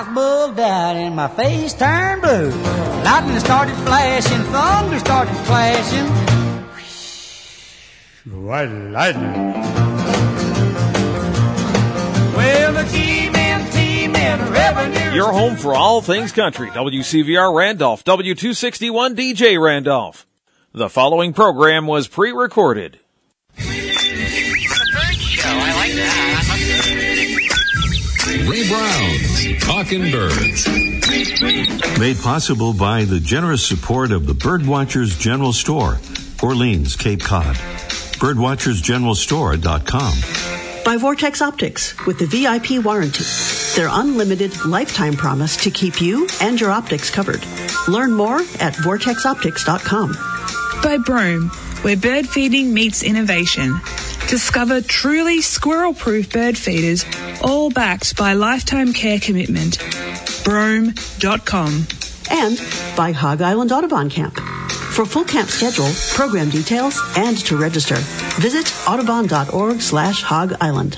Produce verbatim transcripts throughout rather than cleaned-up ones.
Bull died and my face turned blue. Lightning started flashing, thunder started clashing. White lightning. Well, the G-men, T-men, revenue. Your home for all things country. W C V R Randolph, W two sixty-one D J Randolph. The following program was pre-recorded. It's a bird show. I like that. Ray Brown's Talking Birds. Made possible by the generous support of the Birdwatchers General Store, Orleans, Cape Cod. birdwatchers general store dot com. By Vortex Optics with the V I P warranty. Their unlimited lifetime promise to keep you and your optics covered. Learn more at vortex optics dot com. By Broom, where bird feeding meets innovation. Discover truly squirrel-proof bird feeders, all backed by lifetime care commitment. Broom dot com. And by Hog Island Audubon Camp. For full camp schedule, program details, and to register, visit audubon dot org slash hog island.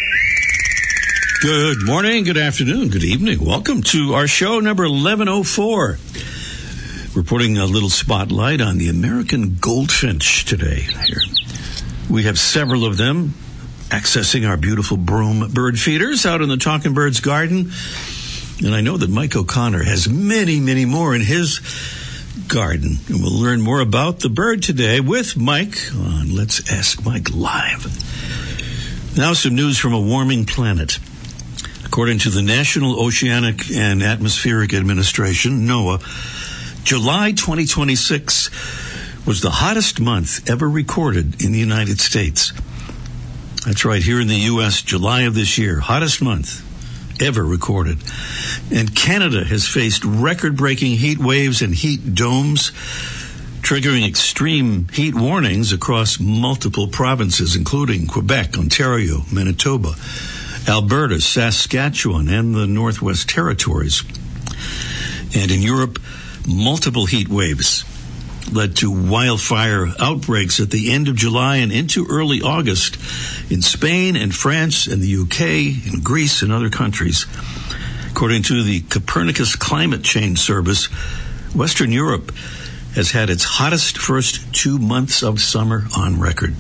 Good morning, good afternoon, good evening. Welcome to our show number eleven oh four. Reporting a little spotlight on the American goldfinch today. Here, we have several of them accessing our beautiful Broom bird feeders out in the Talking Birds garden. And I know that Mike O'Connor has many, many more in his garden. And we'll learn more about the bird today with Mike on Let's Ask Mike Live. Now some news from a warming planet. According to the National Oceanic and Atmospheric Administration, NOAA, July twenty twenty-six was the hottest month ever recorded in the United States. That's right, here in the U S, July of this year, hottest month ever recorded. And Canada has faced record-breaking heat waves and heat domes, triggering extreme heat warnings across multiple provinces, including Quebec, Ontario, Manitoba, Alberta, Saskatchewan, and the Northwest Territories. And in Europe, multiple heat waves led to wildfire outbreaks at the end of July and into early August in Spain and France and the U K and Greece and other countries. According to the Copernicus Climate Change Service, Western Europe has had its hottest first two months of summer on record.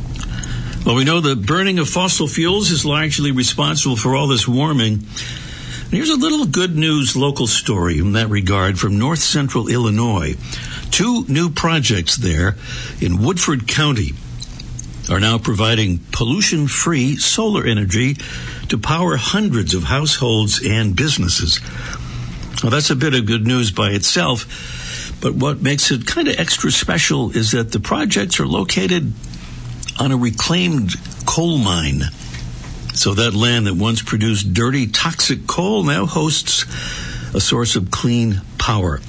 Well, we know the burning of fossil fuels is largely responsible for all this warming. Here's a little good news local story in that regard from north central Illinois. Two new projects there in Woodford County are now providing pollution-free solar energy to power hundreds of households and businesses. Well, that's a bit of good news by itself, but what makes it kind of extra special is that the projects are located on a reclaimed coal mine. So that land that once produced dirty, toxic coal now hosts a source of clean power.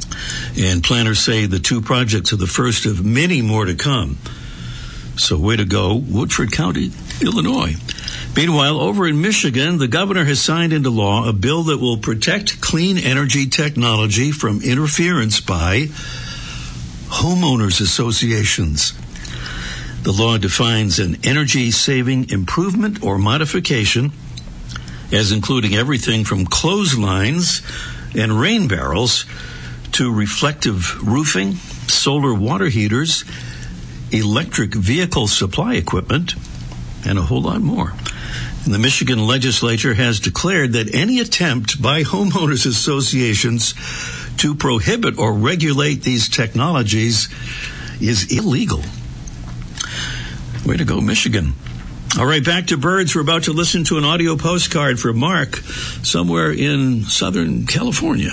And planners say the two projects are the first of many more to come. So way to go, Woodford County, Illinois. Meanwhile, over in Michigan, the governor has signed into law a bill that will protect clean energy technology from interference by homeowners associations. The law defines an energy-saving improvement or modification as including everything from clotheslines and rain barrels to reflective roofing, solar water heaters, electric vehicle supply equipment, and a whole lot more. And the Michigan legislature has declared that any attempt by homeowners associations to prohibit or regulate these technologies is illegal. Way to go, Michigan. All right, back to birds. We're about to listen to an audio postcard from Mark somewhere in Southern California.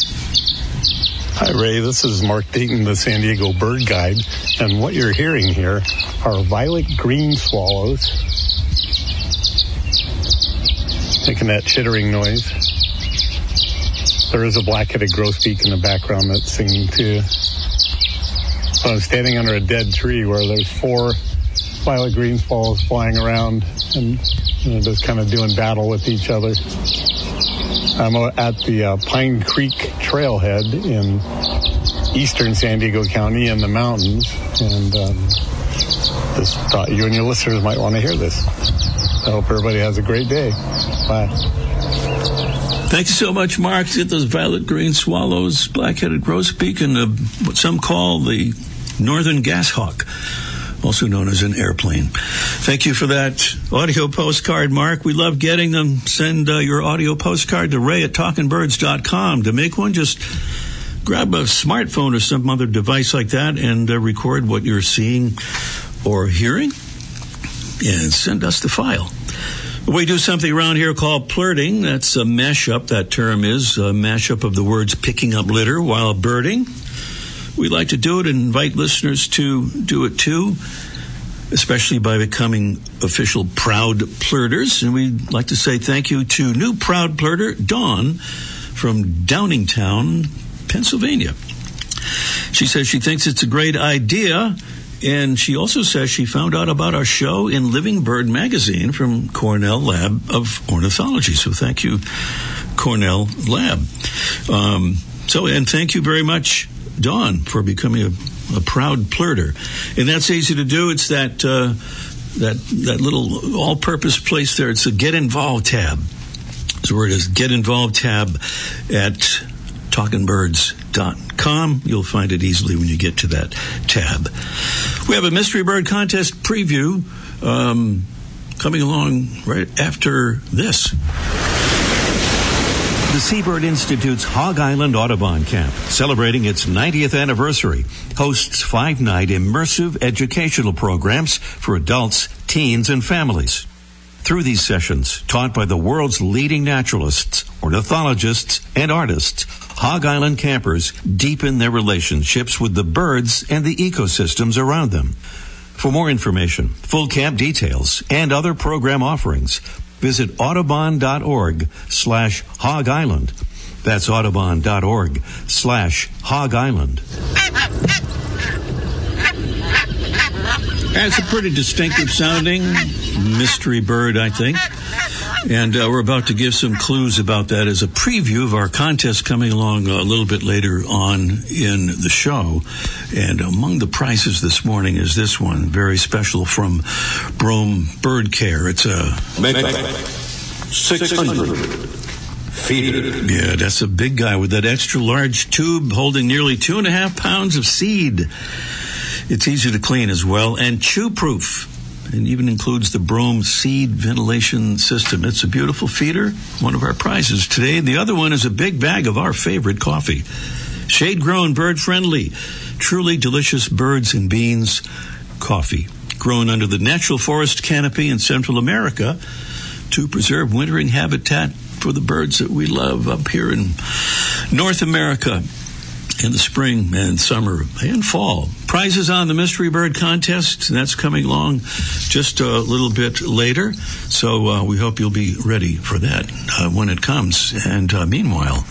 Hi, Ray. This is Mark Dayton, the San Diego Bird Guide. And what you're hearing here are violet green swallows making that chittering noise. There is a black-headed grosbeak in the background that's singing too. So I'm standing under a dead tree where there's four violet green swallows flying around and, you know, just kind of doing battle with each other. I'm at the uh, Pine Creek Trailhead in eastern San Diego County in the mountains, and um, just thought you and your listeners might want to hear this. I hope everybody has a great day. Bye. Thank you so much, Mark. Get those violet green swallows, black-headed grosbeak, and uh, what some call the northern gashawk, also known as an airplane. Thank you for that audio postcard, Mark. We love getting them. Send uh, your audio postcard to Ray at talking birds dot com. To make one, just grab a smartphone or some other device like that and uh, record what you're seeing or hearing and send us the file. We do something around here called plurting. That's a mashup, that term is, a mashup of the words picking up litter while birding. We like to do it and invite listeners to do it too, especially by becoming official Proud Plurters. And we'd like to say thank you to new Proud Plurter, Dawn, from Downingtown, Pennsylvania. She says she thinks it's a great idea, and she also says she found out about our show in Living Bird magazine from Cornell Lab of Ornithology. So thank you, Cornell Lab. Um, so, and thank you very much, Dawn, for becoming a, a proud plurter. And that's easy to do. It's that uh, that that little all-purpose place there. It's a Get Involved tab. So where it is, Get Involved tab at talking birds dot com. You'll find it easily when you get to that tab. We have a Mystery Bird Contest preview um, coming along right after this. The Seabird Institute's Hog Island Audubon Camp, celebrating its ninetieth anniversary, hosts five-night immersive educational programs for adults, teens, and families. Through these sessions, taught by the world's leading naturalists, ornithologists, and artists, Hog Island campers deepen their relationships with the birds and the ecosystems around them. For more information, full camp details, and other program offerings, visit audubon.org slash Hog Island. That's audubon.org slash Hog Island. That's a pretty distinctive sounding mystery bird, I think. And uh, we're about to give some clues about that as a preview of our contest coming along a little bit later on in the show. And among the prizes this morning is this one, very special from Brome Bird Care. It's a six hundred feeder. Yeah, that's a big guy with that extra large tube holding nearly two and a half pounds of seed. It's easy to clean as well and chew-proof. And even includes the Brome seed ventilation system. It's a beautiful feeder, one of our prizes today. And the other one is a big bag of our favorite coffee. Shade-grown, bird-friendly, truly delicious birds and beans coffee. Grown under the natural forest canopy in Central America to preserve wintering habitat for the birds that we love up here in North America in the spring and summer and fall. Prizes on the Mystery Bird Contest, and that's coming along just a little bit later. So uh, we hope you'll be ready for that uh, when it comes. And uh, meanwhile,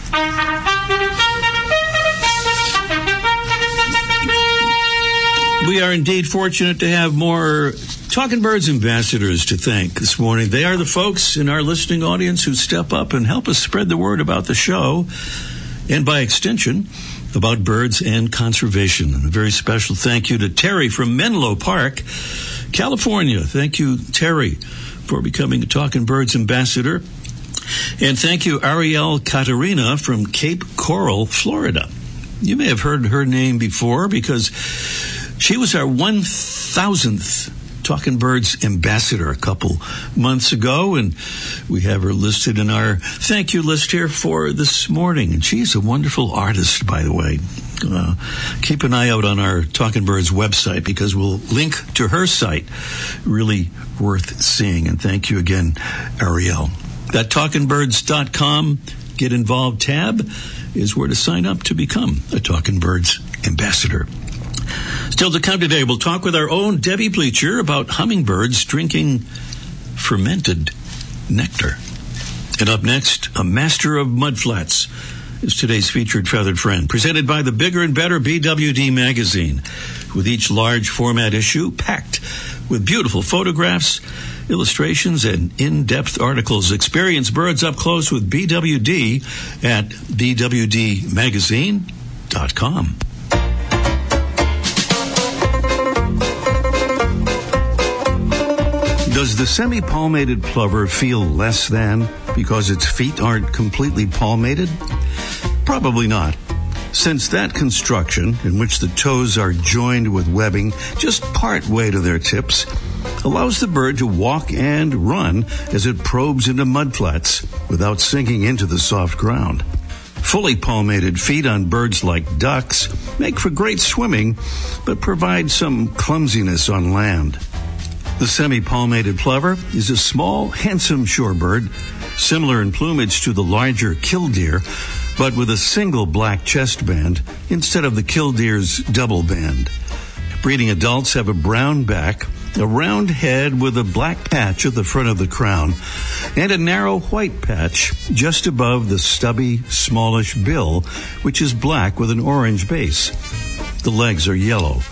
we are indeed fortunate to have more Talking Birds ambassadors to thank this morning. They are the folks in our listening audience who step up and help us spread the word about the show, and by extension, about birds and conservation. And a very special thank you to Terry from Menlo Park, California. Thank you, Terry, for becoming a Talking Birds ambassador. And thank you, Ariel Katerina from Cape Coral, Florida. You may have heard her name before because she was our one thousandth Talking Birds ambassador a couple months ago, and we have her listed in our thank you list here for this morning. And she's a wonderful artist, by the way. Uh, keep an eye out on our Talking Birds website because we'll link to her site. Really worth seeing. And thank you again, Ariel. That talking birds dot com Get Involved tab is where to sign up to become a Talking Birds ambassador. Still to come today, we'll talk with our own Debbie Bleacher about hummingbirds drinking fermented nectar. And up next, a master of mudflats is today's featured feathered friend, presented by the Bigger and Better B W D magazine, with each large format issue packed with beautiful photographs, illustrations, and in-depth articles. Experience birds up close with B W D at b w d magazine dot com. Does the semi-palmated plover feel less than? because its feet aren't completely palmated? Probably not, since that construction, in which the toes are joined with webbing just part way to their tips, allows the bird to walk and run as it probes into mudflats without sinking into the soft ground. Fully palmated feet on birds like ducks make for great swimming, but provide some clumsiness on land. The semi-palmated plover is a small, handsome shorebird, similar in plumage to the larger killdeer, but with a single black chest band instead of the killdeer's double band. Breeding adults have a brown back, a round head with a black patch at the front of the crown, and a narrow white patch just above the stubby, smallish bill, which is black with an orange base. The legs are yellow.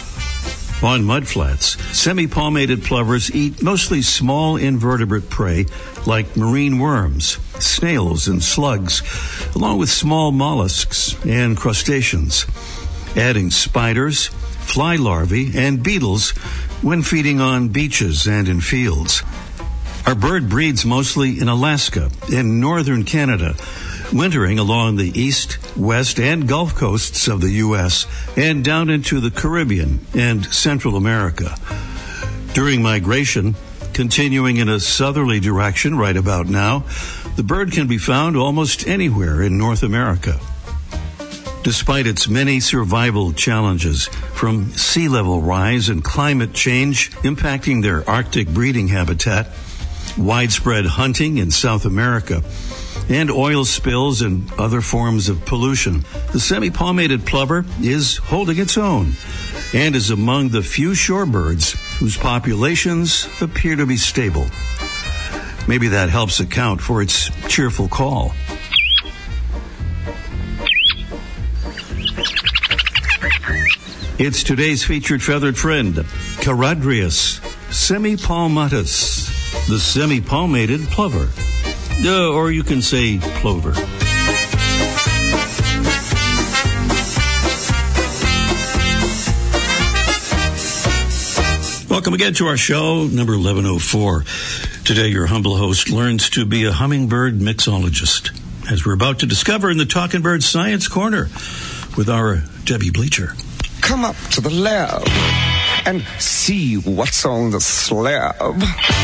On mudflats, semi-palmated plovers eat mostly small invertebrate prey like marine worms, snails, and slugs, along with small mollusks and crustaceans, adding spiders, fly larvae, and beetles when feeding on beaches and in fields. Our bird breeds mostly in Alaska and northern Canada, wintering along the east, west, and Gulf coasts of the U S and down into the Caribbean and Central America. During migration, continuing in a southerly direction right about now, the bird can be found almost anywhere in North America. Despite its many survival challenges, from sea level rise and climate change impacting their Arctic breeding habitat, widespread hunting in South America, and oil spills and other forms of pollution, the semi-palmated plover is holding its own and is among the few shorebirds whose populations appear to be stable. Maybe that helps account for its cheerful call. It's today's featured feathered friend, Charadrius semipalmatus, the semi-palmated plover. Uh, or you can say plover. Welcome again to our show, number eleven oh four. Today, your humble host learns to be a hummingbird mixologist, as we're about to discover in the Talking Bird Science Corner with our Debbie Bleacher. Come up to the lab and see what's on the slab.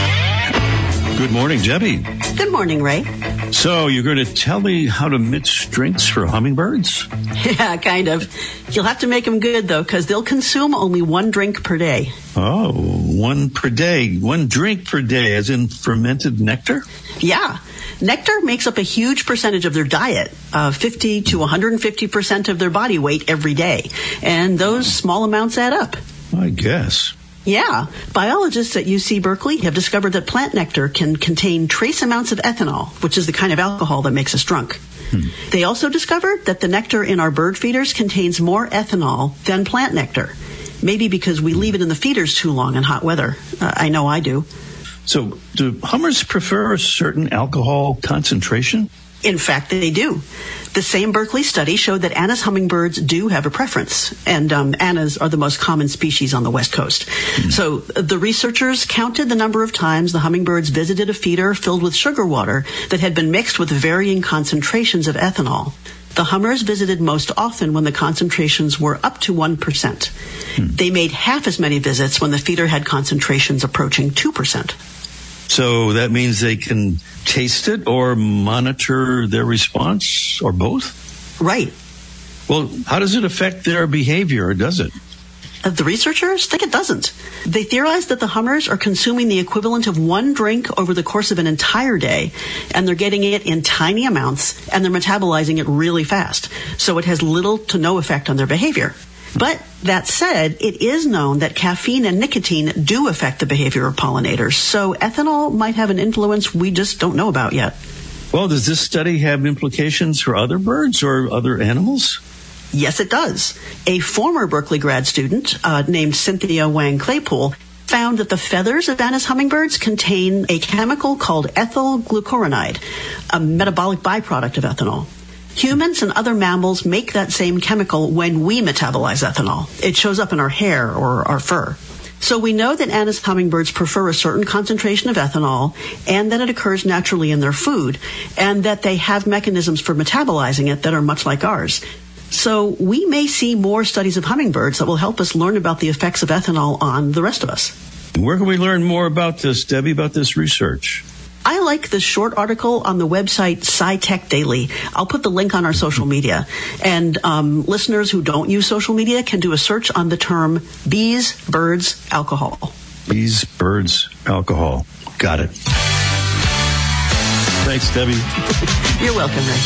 Good morning, Debbie. Good morning, Ray. So you're going to tell me how to mix drinks for hummingbirds? Yeah, kind of. You'll have to make them good, though, because they'll consume only one drink per day. Oh, one per day. One drink per day, as in fermented nectar? Yeah. Nectar makes up a huge percentage of their diet, uh, fifty to one hundred fifty percent of their body weight every day. And those small amounts add up. I guess. Yeah. Biologists at U C Berkeley have discovered that plant nectar can contain trace amounts of ethanol, which is the kind of alcohol that makes us drunk. Hmm. They also discovered that the nectar in our bird feeders contains more ethanol than plant nectar. Maybe because we leave it in the feeders too long in hot weather. Uh, I know I do. So, do hummers prefer a certain alcohol concentration? In fact, they do. The same Berkeley study showed that Anna's hummingbirds do have a preference, and um, Annas are the most common species on the West Coast. Mm-hmm. So the researchers counted the number of times the hummingbirds visited a feeder filled with sugar water that had been mixed with varying concentrations of ethanol. The hummers visited most often when the concentrations were up to one percent. Mm. They made half as many visits when the feeder had concentrations approaching two percent. So that means they can taste it or monitor their response, or both? Right. Well, how does it affect their behavior, or does it? Uh, the researchers think it doesn't. They theorize that the hummers are consuming the equivalent of one drink over the course of an entire day, and they're getting it in tiny amounts, and they're metabolizing it really fast. So it has little to no effect on their behavior. But that said, it is known that caffeine and nicotine do affect the behavior of pollinators, so ethanol might have an influence we just don't know about yet. Well, does this study have implications for other birds or other animals? Yes, it does. A former Berkeley grad student uh, named Cynthia Wang Claypool found that the feathers of Anna's hummingbirds contain a chemical called ethyl glucuronide, a metabolic byproduct of ethanol. Humans and other mammals make that same chemical when we metabolize ethanol. It shows up in our hair or our fur. So we know that Anna's hummingbirds prefer a certain concentration of ethanol and that it occurs naturally in their food and that they have mechanisms for metabolizing it that are much like ours. So we may see more studies of hummingbirds that will help us learn about the effects of ethanol on the rest of us. Where can we learn more about this, Debbie, about this research? I like the short article on the website SciTech Daily. I'll put the link on our social media. And um, listeners who don't use social media can do a search on the term bees, birds, alcohol. Bees, birds, alcohol. Got it. Thanks, Debbie. You're welcome, Ray.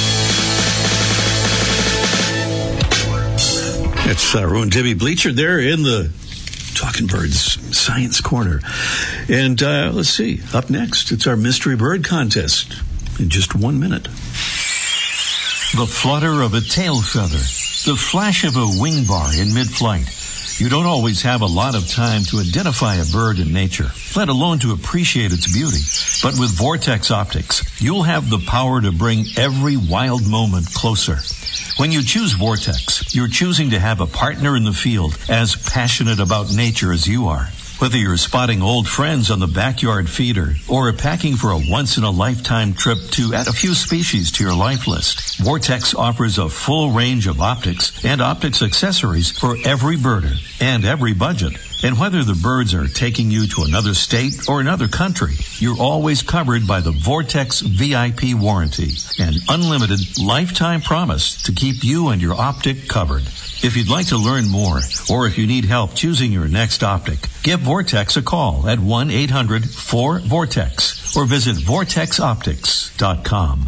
It's uh, Rowan Debbie Bleacher there in the Talking Birds Science Corner. And uh, let's see, up next, it's our Mystery Bird Contest in just one minute. The flutter of a tail feather, the flash of a wing bar in mid-flight. You don't always have a lot of time to identify a bird in nature, let alone to appreciate its beauty. But with Vortex Optics, you'll have the power to bring every wild moment closer. When you choose Vortex, you're choosing to have a partner in the field as passionate about nature as you are. Whether you're spotting old friends on the backyard feeder or packing for a once-in-a-lifetime trip to add a few species to your life list, Vortex offers a full range of optics and optics accessories for every birder and every budget. And whether the birds are taking you to another state or another country, you're always covered by the Vortex V I P warranty, an unlimited lifetime promise to keep you and your optic covered. If you'd like to learn more, or if you need help choosing your next optic, give Vortex a call at one eight hundred four vortex or visit vortex optics dot com.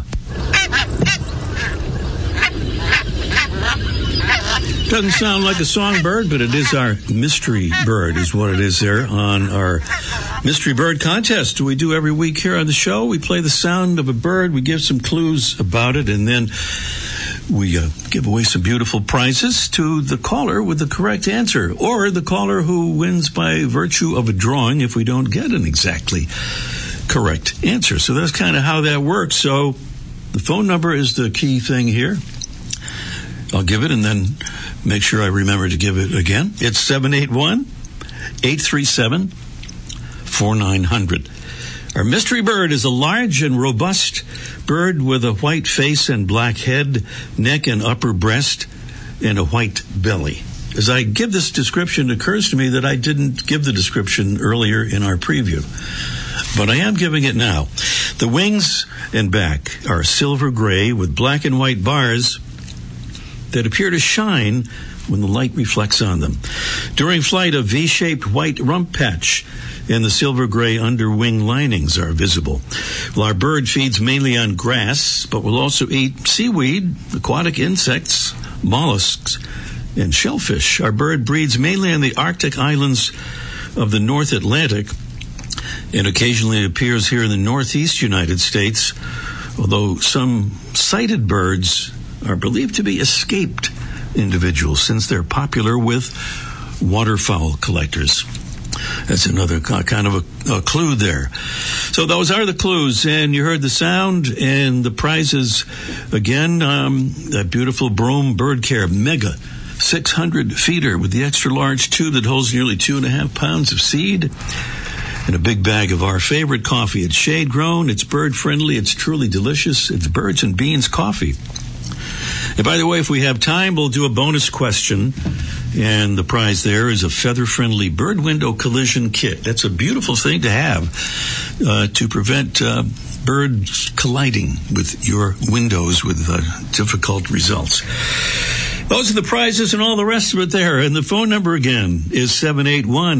Doesn't sound like a songbird, but it is our mystery bird is what it is there on our Mystery Bird Contest we do every week here on the show. We play the sound of a bird, we give some clues about it, and then we uh, give away some beautiful prizes to the caller with the correct answer, or the caller who wins by virtue of a drawing if we don't get an exactly correct answer. So that's kind of how that works. So the phone number is the key thing here. I'll give it and then make sure I remember to give it again. It's seven eight one, eight three seven, four nine zero zero. Our mystery bird is a large and robust bird with a white face and black head, neck and upper breast, and a white belly. As I give this description, it occurs to me that I didn't give the description earlier in our preview, but I am giving it now. The wings and back are silver gray with black and white bars that appear to shine when the light reflects on them. During flight, a V-shaped white rump patch and the silver-gray underwing linings are visible. Well, our bird feeds mainly on grass, but will also eat seaweed, aquatic insects, mollusks, and shellfish. Our bird breeds mainly on the Arctic islands of the North Atlantic and occasionally appears here in the northeast United States, although some sighted birds are believed to be escaped individuals since they're popular with waterfowl collectors. That's another kind of a, a clue there. So those are the clues, and you heard the sound and the prizes. Again, um, that beautiful Brome Bird Care Mega six hundred feeder with the extra large tube that holds nearly two and a half pounds of seed, and a big bag of our favorite coffee. It's shade grown, it's bird friendly, it's truly delicious. It's Birds and Beans coffee. And by the way, if we have time, we'll do a bonus question. And the prize there is a feather-friendly bird window collision kit. That's a beautiful thing to have uh, to prevent uh, birds colliding with your windows with uh, difficult results. Those are the prizes and all the rest of it there. And the phone number again is seven eight one